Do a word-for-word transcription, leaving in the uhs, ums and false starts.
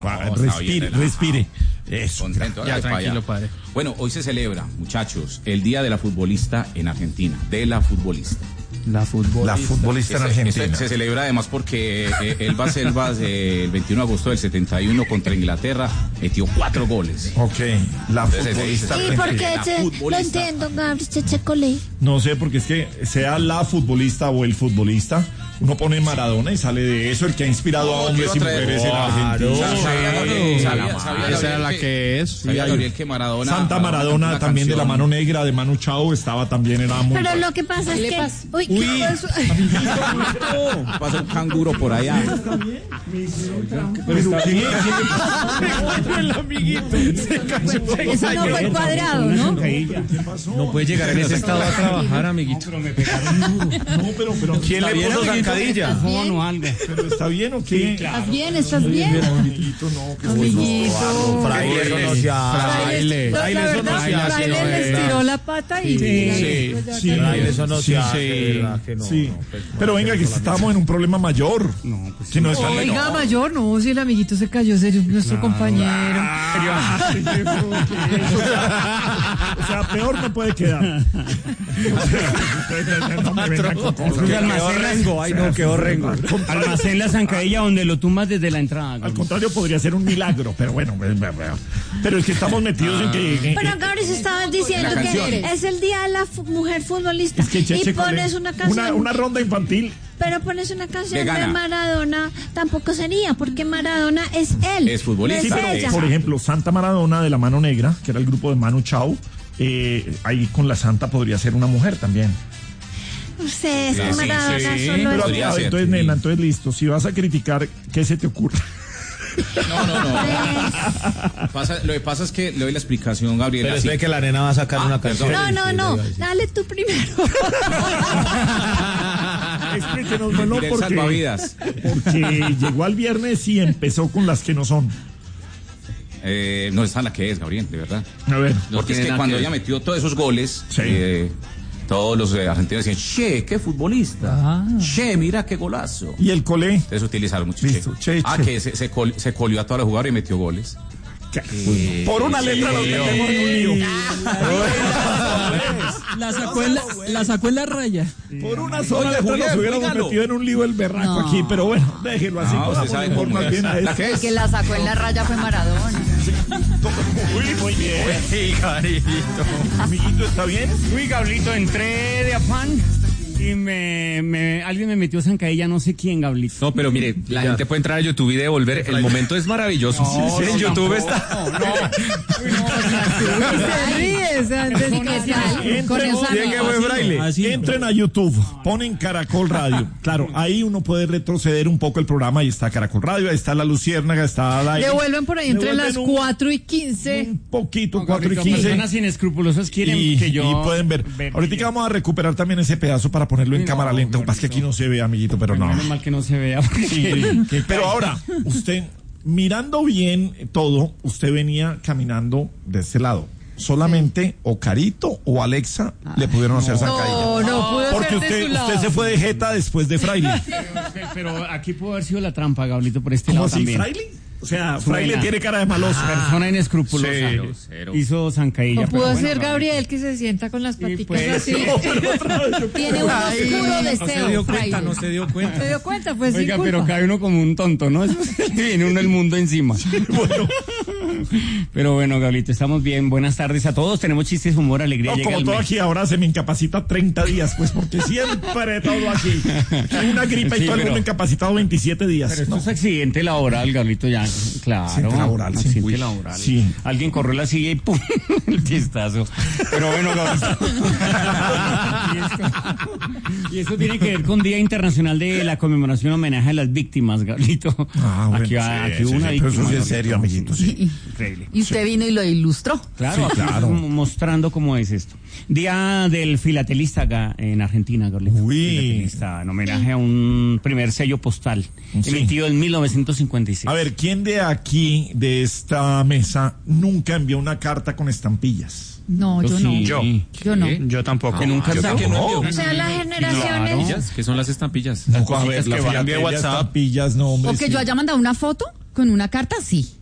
No, respire, bien, respire. Eso. Contento, ya, tranquilo, padre. Bueno, hoy se celebra, muchachos, el Día de la Futbolista en Argentina. De la futbolista. La futbolista. La futbolista en Argentina. Ese, se celebra además porque eh, Elba Selvas eh, el veintiuno de agosto del setenta y uno contra Inglaterra metió cuatro goles. Ok, la Entonces, futbolista. ¿Y por qué lo entiendo, Gabriel Chechecolé? No sé, porque es que sea la futbolista o el futbolista, uno pone Maradona y sale de eso, el que ha inspirado a hombres y mujeres en Argentina. Esa era la que es. Sabía Gabriel que Maradona. Santa Maradona también de la mano negra de Manu Chao estaba también, era muy. Pero lo que pasa es que. Uy, Uy, pasa un canguro por allá. Pero está bien. El amiguito se cayó. Eso no fue cuadrado, ¿no? No puede llegar en ese estado a trabajar, amiguito. No, pero me pegaron duro. No, pero, pero ¿quién le puso zancadilla? No, algo. ¿Pero está bien o qué? ¿Estás bien? ¿Estás bien? Amiguito, no. Que Amiguito. Fraile, eso no se hace. Fraile. Fraile, eso no se hace. Fraile le estiró la pata y... Sí, sí. Fraile, eso no se hace. Sí. Pero venga, que estábamos en un problema mayor. No, pues que no es Oiga, mayor, no, si el amiguito se cayó, serio, nuestro compañero. O sea, peor no puede quedar. Almacén rengo, ay no, quedó rengo. Almacén la zancadilla donde lo tumbas desde la entrada. Al contrario, podría ser un milagro, pero bueno, pero es que estamos metidos en que... Pero Gabriel, estabas diciendo que es el día de la mujer futbolista. Es que Cheche, y pones una canción... Una, una ronda infantil... Pero pones una canción de Maradona, tampoco sería, porque Maradona es él. Es futbolista. No es ella. Por ejemplo, Santa Maradona de la Mano Negra, que era el grupo de Manu Chao, eh, ahí con la Santa podría ser una mujer también. No sé, es que sí, Maradona sí, solo pero, es... a ver, entonces, nena, entonces listo, si vas a criticar, ¿qué se te ocurre? No, no, no. Pasa, lo que pasa es que le doy la explicación, Gabriel. Pero espera que la nena va a sacar ah, una canción. No, no, no. Dale tú primero. Explíquenos, bueno, porque, salvavidas. porque llegó al viernes y empezó con las que no son. Eh, no está la que es, Gabriel, de verdad. A ver. Porque es que cuando que ella metió todos esos goles, sí. eh, todos los eh, argentinos decían, che, qué futbolista. Ah. Che, mira qué golazo. ¿Y el colé? Entonces utilizaron mucho Listo, che. che. Ah, che. que se, se, col, se colió a toda la jugada y metió goles. Eh, Por una letra sí, lo tenemos en un lío. La sacó en la, la sacó en la raya. Por una sola letra nos hubiéramos metido en un lío el berraco no. aquí, pero bueno, déjelo así. No, sabe cómo más bien a la que, es. que la sacó en la raya fue Maradona. Uy, muy bien. Uy, Garito. Amiguito, ¿está bien? Uy, Gablito, entré de afán. Y me, me, alguien me metió zancadilla, no sé quién, Gablito. No, pero mire, la ya. gente puede entrar a YouTube y devolver. El momento es maravilloso. No, sí, no, en YouTube no, está. No, no. Uy, no, se ríe, se Entren a YouTube, ponen Caracol Radio. Claro, ahí uno puede retroceder un poco el programa. Ahí está Caracol Radio, ahí está La Luciérnaga, está la... Devuelven por ahí entre las cuatro y quince. Un poquito, no, cuatro y quince. Personas inescrupulosas quieren y, que yo... Y pueden ver. ver Ahorita vamos a recuperar también ese pedazo para ponerlo en no, cámara lenta. Lo que pasa es que aquí no se ve, amiguito, pero no. Menos mal que no se vea. Sí, pero ahora, usted, mirando bien todo, usted venía caminando de este lado. Solamente o Carito o Alexa ah, le pudieron no, hacer zancadilla. No, no pudo Porque ser usted, de su lado. usted se fue de jeta después de Fraile. Pero, pero aquí pudo haber sido la trampa, Gablito, por este ¿Cómo lado así, también. Fraile? O sea, Fraile tiene cara de maloso. Ah, persona inescrupulosa. Cero, cero. Hizo zancadilla. No pudo bueno, ser Gabriel que se sienta con las paticas pues, así. No, Tiene un oscuro deseo. No se dio cuenta, no se dio cuenta. Se dio cuenta, pues Oiga, sin pero culpa. cae uno como un tonto, ¿no? Eso viene uno el mundo encima. Bueno. Pero bueno, Gablito, estamos bien. Buenas tardes a todos. Tenemos chistes, humor, alegría. No, como todo mes. Aquí ahora se me incapacita treinta días, pues porque siempre todo aquí. Una gripa sí, y todo el mundo incapacitado veintisiete días. Pero esto no. es accidente laboral, Gablito, ya. Claro. Accidente laboral, sí. Accidente laboral. Sí. Alguien corrió la silla y ¡pum! El chistazo. Pero bueno, Gablito. y, esto, y esto tiene que ver con Día Internacional de la Conmemoración Homenaje a las Víctimas, Gablito. Ah, bueno, aquí, sí, aquí sí, una sí, víctima. Pero eso sí es serio, amiguito, sí. Increíble. Y usted vino y lo ilustró. Claro, sí, claro. Mostrando cómo es esto. Día del filatelista acá en Argentina, Gablito. Uy. Filatelista, en homenaje a un primer sello postal sí. emitido en mil novecientos cincuenta y seis. A ver, ¿quién de aquí, de esta mesa, nunca envió una carta con estampillas? No, yo, yo sí. no. Yo. Yo no. Yo tampoco. Que nunca yo que no. O sea, las generaciones. Claro. ¿Qué son las estampillas? No, Las a ver, que la van de WhatsApp. Estampillas, no, hombre. O que sí. yo haya mandado una foto. Con una carta, sí.